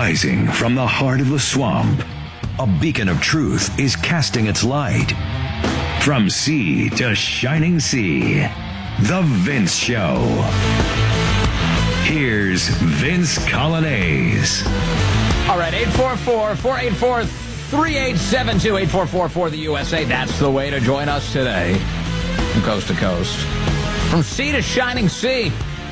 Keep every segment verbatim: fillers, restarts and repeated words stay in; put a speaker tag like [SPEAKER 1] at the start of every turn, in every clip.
[SPEAKER 1] Rising from the heart of the swamp, a beacon of truth is casting its light. From sea to shining sea, The Vince Show. Here's Vince Coglianese.
[SPEAKER 2] All right, eight four four, four eight four, three eight seven two, eight four four for the U S A. That's the way to join us today from coast to coast. From sea to shining sea.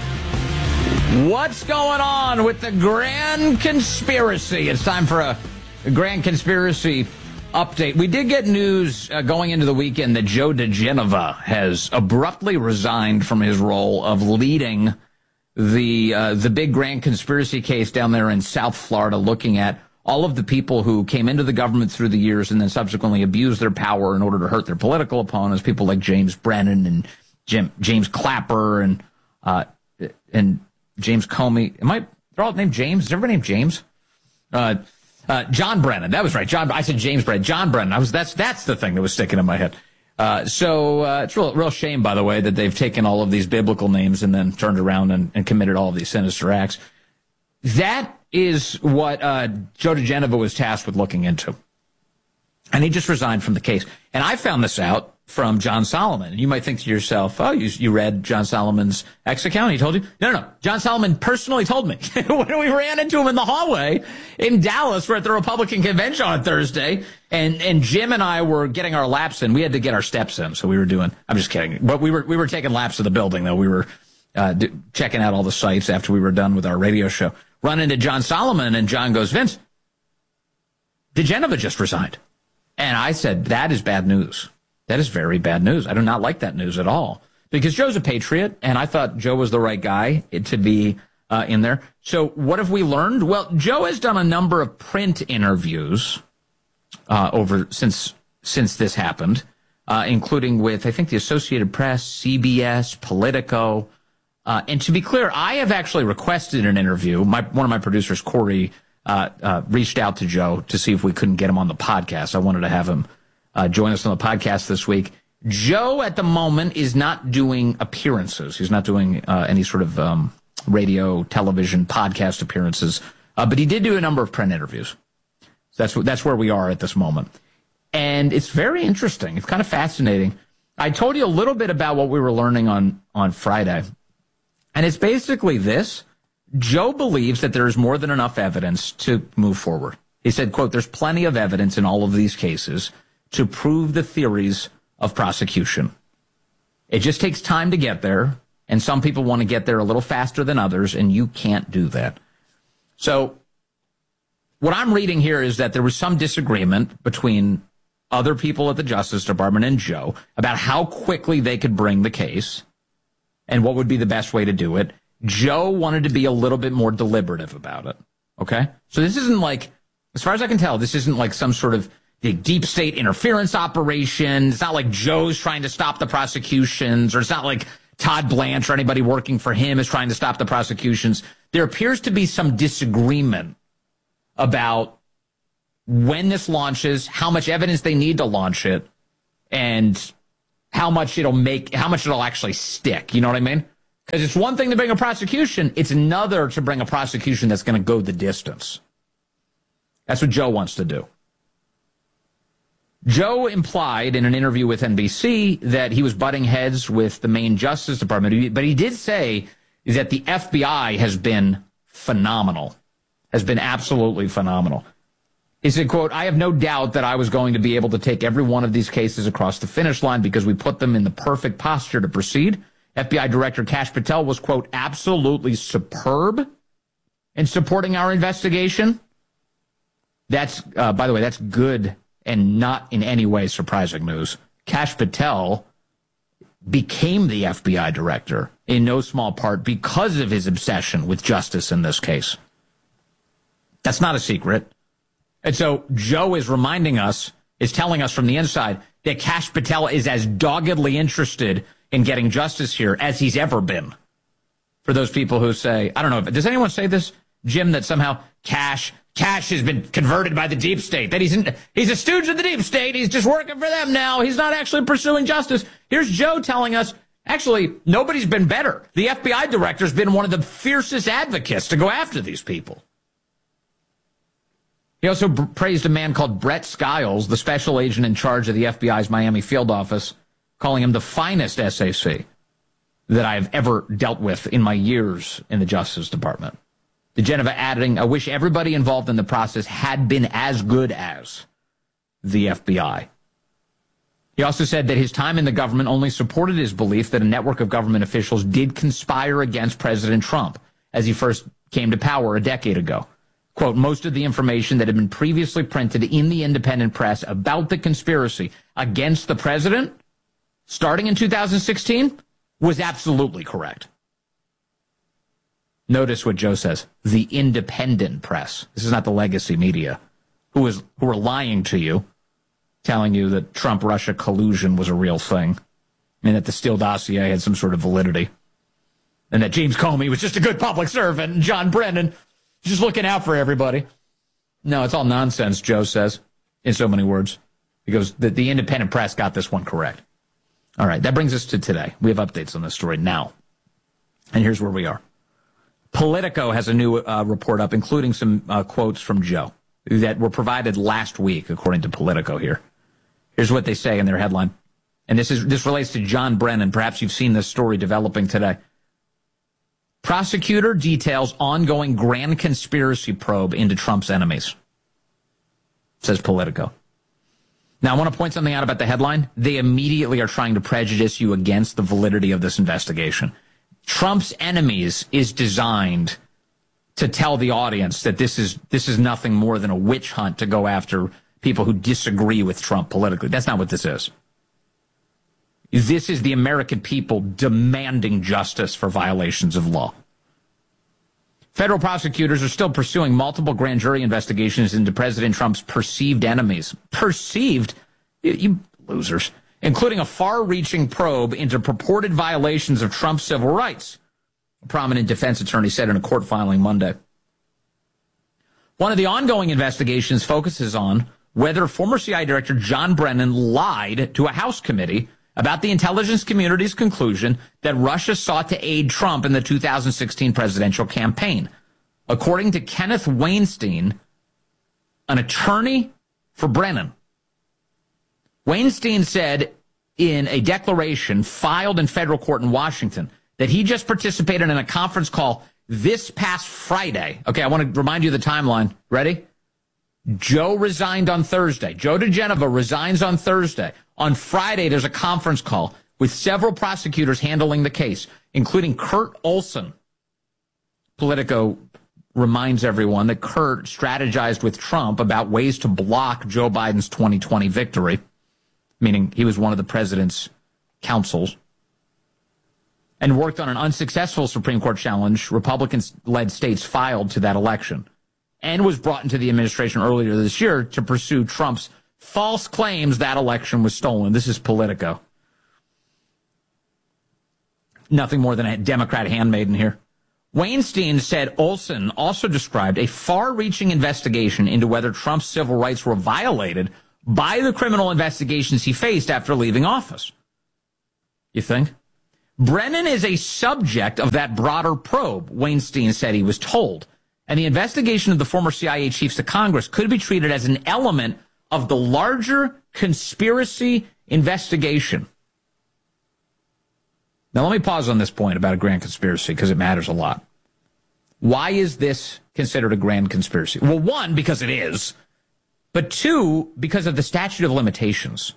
[SPEAKER 2] What's going on with the grand conspiracy? It's time for a, a grand conspiracy update. We did get news uh, going into the weekend that Joe diGenova has abruptly resigned from his role of leading the uh, the big grand conspiracy case down there in South Florida, looking at all of the people who came into the government through the years and then subsequently abused their power in order to hurt their political opponents, people like James Brennan and Jim, James Clapper and uh, and James Comey. Am I? They're all named James. Is everybody named James? Uh, uh, John Brennan. That was right. John. I said James Brennan. John Brennan. I was. That's that's the thing that was sticking in my head. Uh, so uh, it's real, real shame, by the way, that they've taken all of these biblical names and then turned around and, and committed all of these sinister acts. That is what uh, Joe diGenova was tasked with looking into. And he just resigned from the case. And I found this out from John Solomon. And you might think to yourself, oh, you, you read John Solomon's X account? He told you? No, no, no. John Solomon personally told me. When we ran into him in the hallway in Dallas, we're at the Republican convention on Thursday, and, and Jim and I were getting our laps in. We had to get our steps in, so we were doing, I'm just kidding. But we were, we were taking laps of the building, though. We were uh, d- checking out all the sites after we were done with our radio show. Run into John Solomon, and John goes, Vince, diGenova just resigned. And I said, that is bad news. That is very bad news. I do not like that news at all, because Joe's a patriot, and I thought Joe was the right guy to be uh, in there. So what have we learned? Well, Joe has done a number of print interviews uh, over since since this happened, uh, including with, I think, the Associated Press, C B S, Politico. Uh, and to be clear, I have actually requested an interview. My, one of my producers, Corey, uh, uh, reached out to Joe to see if we couldn't get him on the podcast. I wanted to have him Uh, join us on the podcast this week. Joe, at the moment, is not doing appearances. He's not doing uh, any sort of um, radio, television, podcast appearances. Uh, but he did do a number of print interviews. So that's that's where we are at this moment. And it's very interesting. It's kind of fascinating. I told you a little bit about what we were learning on, on Friday. And it's basically this. Joe believes that there is more than enough evidence to move forward. He said, quote, there's plenty of evidence in all of these cases to prove the theories of prosecution. It just takes time to get there, and some people want to get there a little faster than others, and you can't do that. So what I'm reading here is that there was some disagreement between other people at the Justice Department and Joe about how quickly they could bring the case and what would be the best way to do it. Joe wanted to be a little bit more deliberative about it, okay? So this isn't like, as far as I can tell, this isn't like some sort of the deep state interference operation. It's not like Joe's trying to stop the prosecutions, or it's not like Todd Blanche or anybody working for him is trying to stop the prosecutions. There appears to be some disagreement about when this launches, how much evidence they need to launch it, and how much it'll make, how much it'll actually stick. You know what I mean? Because it's one thing to bring a prosecution. It's another to bring a prosecution that's going to go the distance. That's what Joe wants to do. Joe implied in an interview with N B C that he was butting heads with the Maine Justice Department, but he did say that the F B I has been phenomenal, has been absolutely phenomenal. He said, quote, I have no doubt that I was going to be able to take every one of these cases across the finish line because we put them in the perfect posture to proceed. F B I Director Kash Patel was, quote, absolutely superb in supporting our investigation. That's, uh, by the way, that's good and not in any way surprising news. Kash Patel became the F B I director in no small part because of his obsession with justice in this case. That's not a secret. And so Joe is reminding us, is telling us from the inside, that Kash Patel is as doggedly interested in getting justice here as he's ever been. For those people who say, I don't know, does anyone say this, Jim, that somehow Kash Kash has been converted by the deep state, that he's in, he's a stooge of the deep state, he's just working for them now, he's not actually pursuing justice. Here's Joe telling us, actually, nobody's been better. The F B I director's been one of the fiercest advocates to go after these people. He also b- praised a man called Brett Skiles, the special agent in charge of the F B I's Miami field office, calling him the finest S A C that I've ever dealt with in my years in the Justice Department. DeGenova adding, I wish everybody involved in the process had been as good as the F B I. He also said that his time in the government only supported his belief that a network of government officials did conspire against President Trump as he first came to power a decade ago. Quote, most of the information that had been previously printed in the independent press about the conspiracy against the president starting in two thousand sixteen was absolutely correct. Notice what Joe says, the independent press. This is not the legacy media who is who are lying to you, telling you that Trump-Russia collusion was a real thing and that the Steele dossier had some sort of validity and that James Comey was just a good public servant and John Brennan just looking out for everybody. No, it's all nonsense, Joe says, in so many words. He goes, the, the independent press got this one correct. All right, that brings us to today. We have updates on this story now. And here's where we are. Politico has a new uh, report up, including some uh, quotes from Joe that were provided last week, according to Politico here. Here's what they say in their headline. And this is this relates to John Brennan. Perhaps you've seen this story developing today. Prosecutor details ongoing grand conspiracy probe into Trump's enemies, says Politico. Now, I want to point something out about the headline. They immediately are trying to prejudice you against the validity of this investigation. Trump's enemies is designed to tell the audience that this is this is nothing more than a witch hunt to go after people who disagree with Trump politically. That's not what this is. This is the American people demanding justice for violations of law. Federal prosecutors are still pursuing multiple grand jury investigations into President Trump's perceived enemies. Perceived? You, you losers. Including a far-reaching probe into purported violations of Trump's civil rights, a prominent defense attorney said in a court filing Monday. One of the ongoing investigations focuses on whether former C I A Director John Brennan lied to a House committee about the intelligence community's conclusion that Russia sought to aid Trump in the two thousand sixteen presidential campaign. According to Kenneth Weinstein, an attorney for Brennan, Weinstein said in a declaration filed in federal court in Washington that he just participated in a conference call this past Friday. Okay, I want to remind you of the timeline. Ready? Joe resigned on Thursday. Joe DeGenova resigns on Thursday. On Friday, there's a conference call with several prosecutors handling the case, including Kurt Olson. Politico reminds everyone that Kurt strategized with Trump about ways to block Joe Biden's twenty twenty victory, meaning he was one of the president's counsels, and worked on an unsuccessful Supreme Court challenge Republican-led states filed to that election, and was brought into the administration earlier this year to pursue Trump's false claims that election was stolen. This is Politico. Nothing more than a Democrat handmaiden here. Weinstein said Olson also described a far-reaching investigation into whether Trump's civil rights were violated by the criminal investigations he faced after leaving office. You think? Brennan is a subject of that broader probe, Weinstein said he was told. And the investigation of the former C I A chiefs to Congress could be treated as an element of the larger conspiracy investigation. Now, let me pause on this point about a grand conspiracy because it matters a lot. Why is this considered a grand conspiracy? Well, one, because it is. But two, because of the statute of limitations.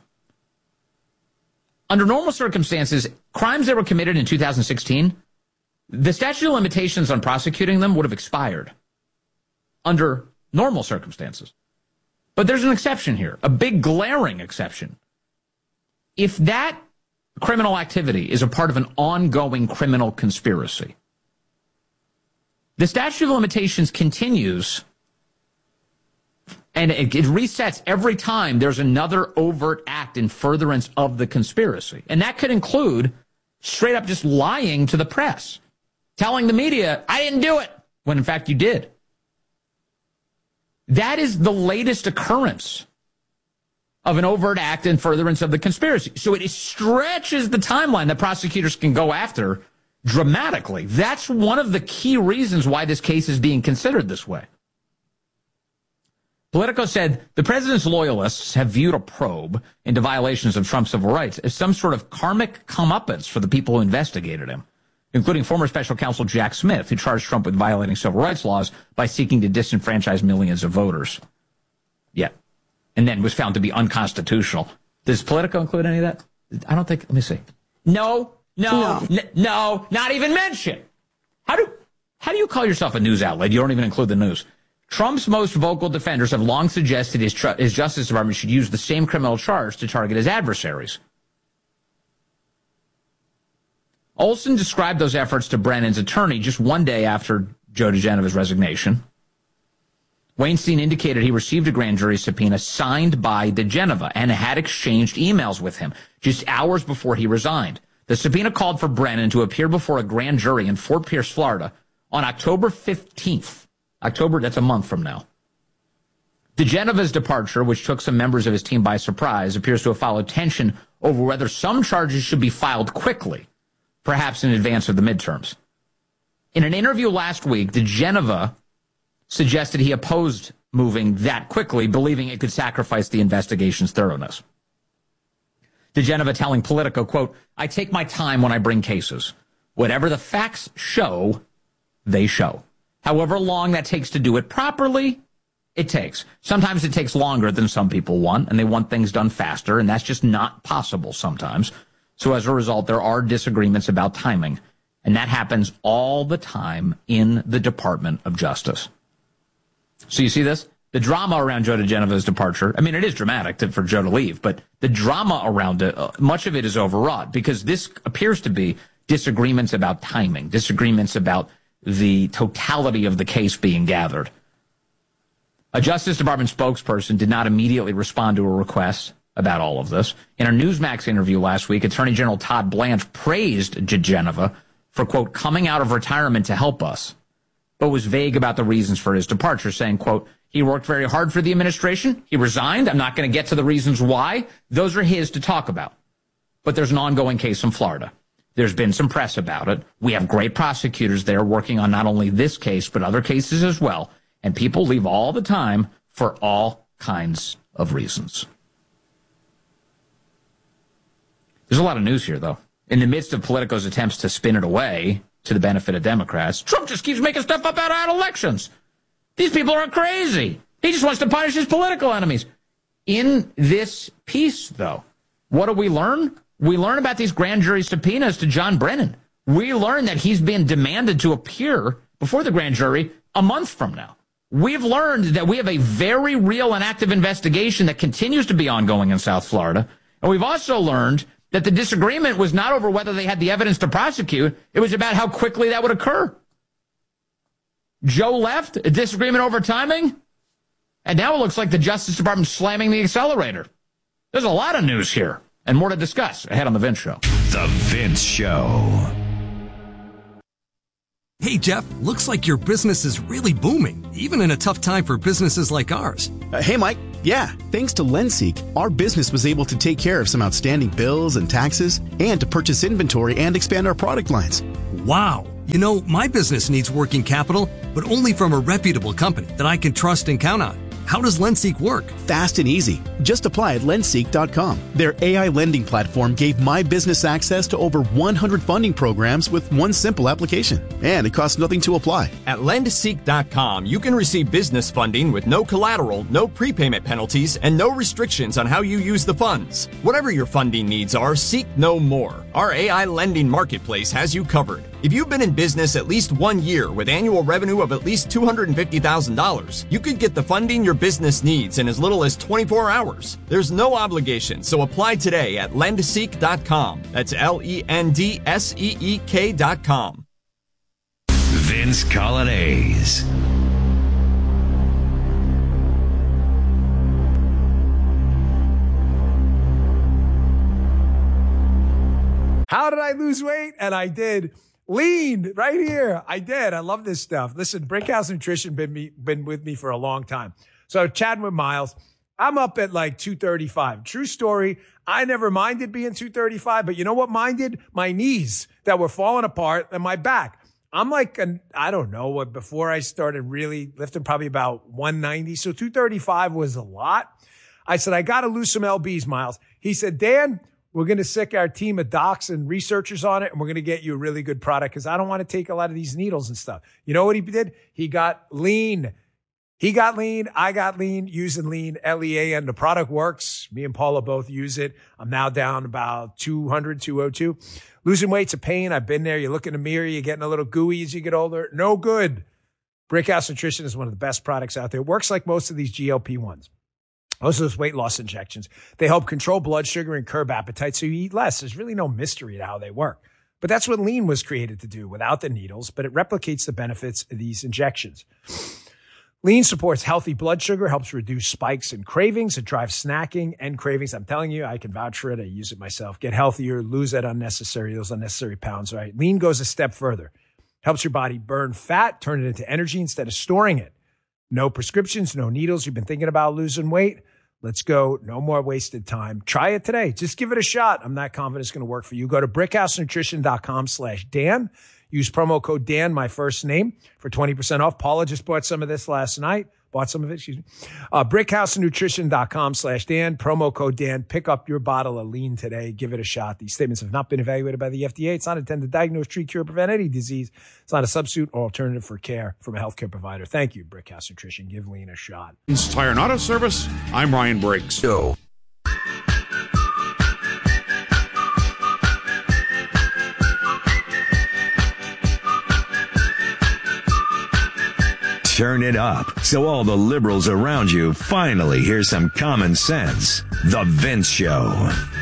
[SPEAKER 2] Under normal circumstances, crimes that were committed in two thousand sixteen, the statute of limitations on prosecuting them would have expired under normal circumstances. But there's an exception here, a big glaring exception. If that criminal activity is a part of an ongoing criminal conspiracy, the statute of limitations continues and it, it resets every time there's another overt act in furtherance of the conspiracy. And that could include straight up just lying to the press, telling the media, I didn't do it, when in fact you did. That is the latest occurrence of an overt act in furtherance of the conspiracy. So it stretches the timeline that prosecutors can go after dramatically. That's one of the key reasons why this case is being considered this way. Politico said the president's loyalists have viewed a probe into violations of Trump's civil rights as some sort of karmic comeuppance for the people who investigated him, including former special counsel Jack Smith, who charged Trump with violating civil rights laws by seeking to disenfranchise millions of voters. Yeah. And then was found to be unconstitutional. Does Politico include any of that? I don't think. Let me see. No, no, no, n- no not even mention. How do, how do you call yourself a news outlet? You don't even include the news. Trump's most vocal defenders have long suggested his, tr- his Justice Department should use the same criminal charge to target his adversaries. Olson described those efforts to Brennan's attorney just one day after Joe DeGeneva's resignation. Weinstein indicated he received a grand jury subpoena signed by DeGeneva and had exchanged emails with him just hours before he resigned. The subpoena called for Brennan to appear before a grand jury in Fort Pierce, Florida on October fifteenth. October, that's a month from now. DeGeneva's departure, which took some members of his team by surprise, appears to have followed tension over whether some charges should be filed quickly, perhaps in advance of the midterms. In an interview last week, DeGeneva suggested he opposed moving that quickly, believing it could sacrifice the investigation's thoroughness. DeGeneva telling Politico, quote, I take my time when I bring cases. Whatever the facts show, they show. However long that takes to do it properly, it takes. Sometimes it takes longer than some people want, and they want things done faster, and that's just not possible sometimes. So as a result, there are disagreements about timing, and that happens all the time in the Department of Justice. So you see this? The drama around Joe DeGeneva's departure, I mean, it is dramatic to, for Joe to leave, but the drama around it, uh, much of it is overwrought, because this appears to be disagreements about timing, disagreements about the totality of the case being gathered. A Justice Department spokesperson did not immediately respond to a request about all of this. In a Newsmax interview last week, Attorney General Todd Blanche praised DeGeneva for, quote, coming out of retirement to help us, but was vague about the reasons for his departure, saying, quote, he worked very hard for the administration. He resigned. I'm not going to get to the reasons why. Those are his to talk about. But there's an ongoing case in Florida. There's been some press about it. We have great prosecutors there working on not only this case, but other cases as well. And people leave all the time for all kinds of reasons. There's a lot of news here, though. In the midst of Politico's attempts to spin it away to the benefit of Democrats, Trump just keeps making stuff up out of elections. These people are crazy. He just wants to punish his political enemies. In this piece, though, what do we learn? We learn about these grand jury subpoenas to John Brennan. We learn that he's been demanded to appear before the grand jury a month from now. We've learned that we have a very real and active investigation that continues to be ongoing in South Florida. And we've also learned that the disagreement was not over whether they had the evidence to prosecute. It was about how quickly that would occur. Joe left, a disagreement over timing, and now it looks like the Justice Department slamming the accelerator. There's a lot of news here, and more to discuss ahead on The Vince Show.
[SPEAKER 1] The Vince Show.
[SPEAKER 3] Hey, Jeff, looks like your business is really booming, even in a tough time for businesses like ours.
[SPEAKER 4] Uh, hey, Mike. Yeah, thanks to LendSeek, our business was able to take care of some outstanding bills and taxes and to purchase inventory and expand our product lines.
[SPEAKER 3] Wow. You know, my business needs working capital, but only from a reputable company that I can trust and count on. How does LendSeek work?
[SPEAKER 4] Fast and easy. Just apply at lendseek dot com. Their A I lending platform gave my business access to over one hundred funding programs with one simple application. And it costs nothing to apply.
[SPEAKER 5] At lendseek dot com, you can receive business funding with no collateral, no prepayment penalties, and no restrictions on how you use the funds. Whatever your funding needs are, seek no more. Our A I lending marketplace has you covered. If you've been in business at least one year with annual revenue of at least two hundred fifty thousand dollars, you could get the funding your business needs in as little as twenty-four hours. There's no obligation, so apply today at lendseek dot com. That's L E N D S E E K dot com.
[SPEAKER 1] Vince Colonnese.
[SPEAKER 6] How did I lose weight? And I did. Lean right here. I did. I love this stuff. Listen, Brinkhouse Nutrition been me, been with me for a long time. So chatting with Miles, I'm up at like two thirty-five. True story. I never minded being two thirty-five, but you know what minded? My knees that were falling apart and my back. I'm like, an, I don't know what, before I started really lifting, probably about one ninety. So two thirty-five was a lot. I said, I got to lose some L Bs, Miles. He said, Dan, we're going to sick our team of docs and researchers on it, and we're going to get you a really good product because I don't want to take a lot of these needles and stuff. You know what he did? He got lean. He got lean. I got lean using lean, L E A N. The product works. Me and Paula both use it. I'm now down about two hundred, two oh two. Losing weight's a pain. I've been there. You look in the mirror, you're getting a little gooey as you get older. No good. Brickhouse Nutrition is one of the best products out there. It works like most of these G L P ones. Most of those weight loss injections. They help control blood sugar and curb appetite so you eat less. There's really no mystery to how they work. But that's what lean was created to do without the needles, but it replicates the benefits of these injections. Lean supports healthy blood sugar, helps reduce spikes and cravings. It drives snacking and cravings. I'm telling you, I can vouch for it. I use it myself. Get healthier, lose that unnecessary, those unnecessary pounds, right? Lean goes a step further. Helps your body burn fat, turn it into energy instead of storing it. No prescriptions, no needles. You've been thinking about losing weight? Let's go. No more wasted time. Try it today. Just give it a shot. I'm not confident it's going to work for you. Go to brickhousenutrition.com slash Dan. Use promo code Dan, my first name, for twenty percent off. Paula just bought some of this last night. Bought some of it, excuse me. Uh, brickhousenutrition.com slash Dan. Promo code Dan. Pick up your bottle of lean today. Give it a shot. These statements have not been evaluated by the F D A. It's not intended to diagnose, treat, cure, prevent any disease. It's not a substitute or alternative for care from a healthcare provider. Thank you, Brickhouse Nutrition. Give lean a shot.
[SPEAKER 7] Tire and Auto Service. I'm Ryan Briggs.
[SPEAKER 1] Go. Turn it up so all the liberals around you finally hear some common sense. The Vince Show.
[SPEAKER 2] All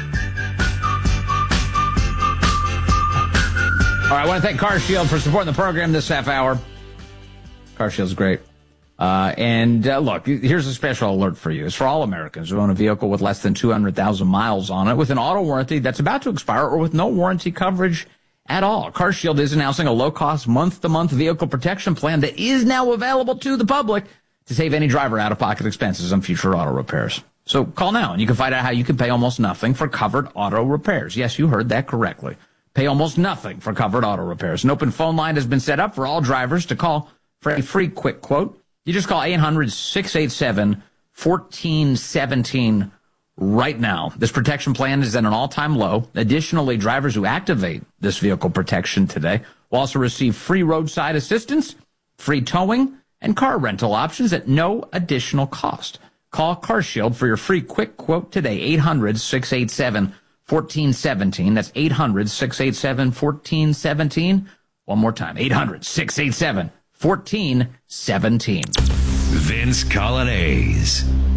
[SPEAKER 2] right, I want to thank CarShield for supporting the program this half hour. CarShield's great. Uh, and uh, look, here's a special alert for you. It's for all Americans who own a vehicle with less than two hundred thousand miles on it, with an auto warranty that's about to expire, or with no warranty coverage at all. CarShield is announcing a low-cost month-to-month vehicle protection plan that is now available to the public to save any driver out-of-pocket expenses on future auto repairs. So call now, and you can find out how you can pay almost nothing for covered auto repairs. Yes, you heard that correctly. Pay almost nothing for covered auto repairs. An open phone line has been set up for all drivers to call for a free quick quote. You just call eight hundred, six eight seven, one four one seven right now. This protection plan is at an all-time low. Additionally, drivers who activate this vehicle protection today will also receive free roadside assistance, free towing, and car rental options at no additional cost. Call CarShield for your free quick quote today, eight hundred, six eight seven, one four one seven. That's eight hundred, six eight seven, one four one seven. One more time, eight hundred, six eight seven, one four one seven.
[SPEAKER 1] Vince Coglianese.